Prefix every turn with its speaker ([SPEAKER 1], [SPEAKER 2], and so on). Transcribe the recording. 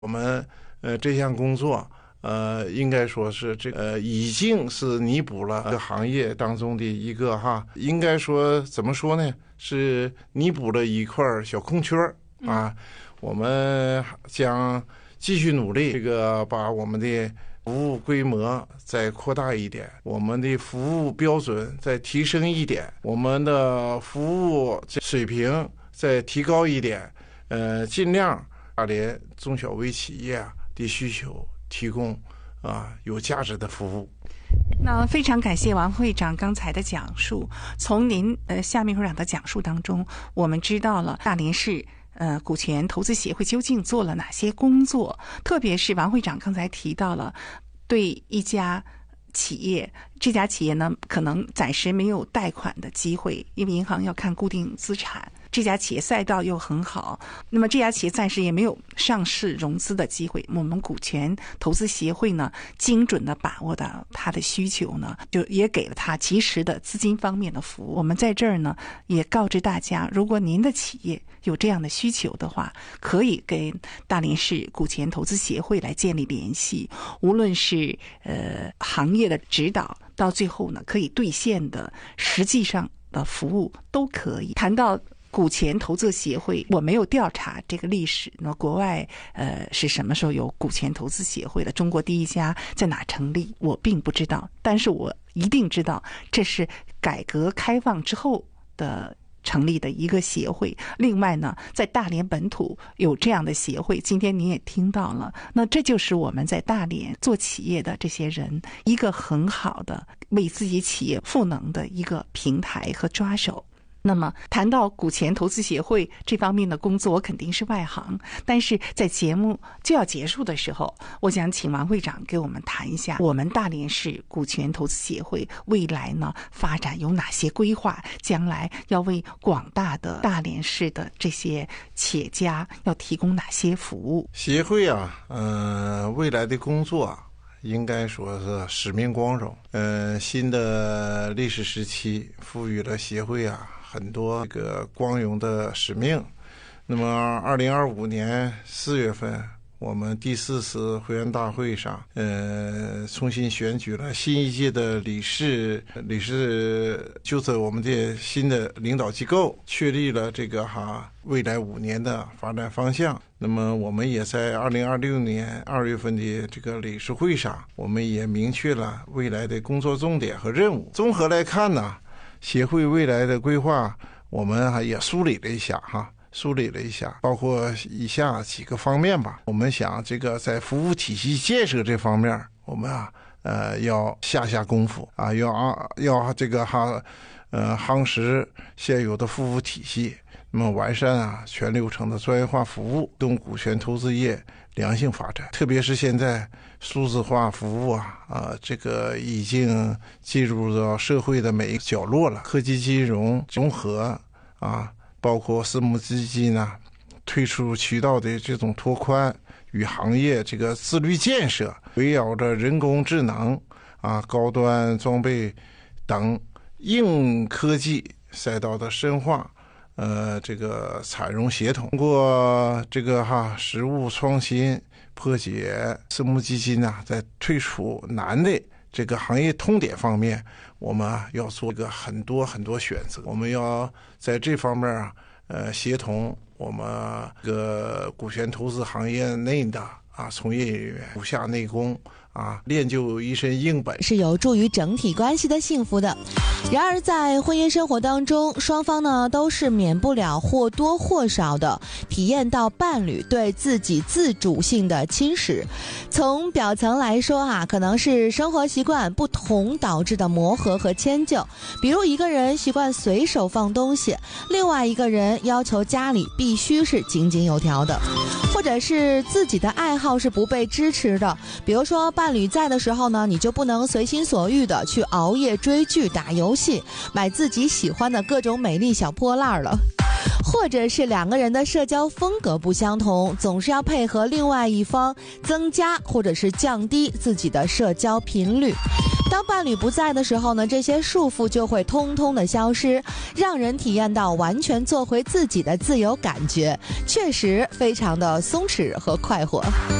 [SPEAKER 1] 我们这项工作应该说是已经是弥补了这个行业当中的一个应该说怎么说呢，是弥补了一块小空缺啊。我们将继续努力，把我们的服务规模再扩大一点，我们的服务标准再提升一点，我们的服务水平再提高一点，尽量大连中小微企业的需求提供有价值的服务。
[SPEAKER 2] 那非常感谢王会长刚才的讲述，从您夏明会长的讲述当中，我们知道了大连市股权投资协会究竟做了哪些工作，特别是王会长刚才提到了对一家企业，这家企业呢可能暂时没有贷款的机会，因为银行要看固定资产，这家企业赛道又很好，那么这家企业暂时也没有上市融资的机会，我们股权投资协会呢精准的把握到他的需求呢，就也给了他及时的资金方面的服务。我们在这儿呢也告知大家，如果您的企业有这样的需求的话，可以跟大连市股权投资协会来建立联系，无论是行业的指导，到最后呢可以兑现的实际上的服务都可以。谈到股权投资协会，我没有调查这个历史，那国外是什么时候有股权投资协会的，中国第一家在哪成立我并不知道，但是我一定知道这是改革开放之后的成立的一个协会。另外呢，在大连本土有这样的协会，今天你也听到了，那这就是我们在大连做企业的这些人一个很好的为自己企业赋能的一个平台和抓手。那么谈到股权投资协会这方面的工作，我肯定是外行，但是在节目就要结束的时候，我想请王会长给我们谈一下我们大连市股权投资协会未来呢发展有哪些规划，将来要为广大的大连市的这些企业家要提供哪些服务。
[SPEAKER 1] 协会未来的工作应该说是使命光荣。新的历史时期赋予了协会很多这个光荣的使命。那么2025年4月份，我们第4次会员大会上重新选举了新一届的理事，就是我们的新的领导机构，确立了这个未来5年的发展方向。那么我们也在2026年2月份的这个理事会上，我们也明确了未来的工作重点和任务。综合来看呢，协会未来的规划我们也梳理了一下，包括以下几个方面吧。我们想这个在服务体系建设这方面，我们要下功夫要这个夯实现有的服务体系，那么完善全流程的专业化服务，动股权投资业良性发展。特别是现在数字化服务这个已经进入到社会的每一个角落了。科技金融融合包括私募基金退出渠道的这种拓宽与行业这个自律建设，围绕着人工智能高端装备等硬科技赛道的深化，这个产融协同，通过这个实务创新，破解私募基金在退出难的这个行业痛点方面，我们要做一个很多选择。我们要在这方面协同我们这个股权投资行业内的从业人员，补下内功练就一身硬本，
[SPEAKER 3] 是有助于整体关系的幸福的。然而在婚姻生活当中，双方呢都是免不了或多或少的体验到伴侣对自己自主性的侵蚀。从表层来说可能是生活习惯不同导致的磨合和迁就，比如一个人习惯随手放东西，另外一个人要求家里必须是井井有条的，或者是自己的爱好是不被支持的，比如说伴侣在的时候呢，你就不能随心所欲的去熬夜追剧、打游戏、买自己喜欢的各种美丽小破烂了。 或者是两个人的社交风格不相同，总是要配合另外一方增加或者是降低自己的社交频率。当伴侣不在的时候呢，这些束缚就会通通的消失，让人体验到完全做回自己的自由感觉，确实非常的松弛和快活。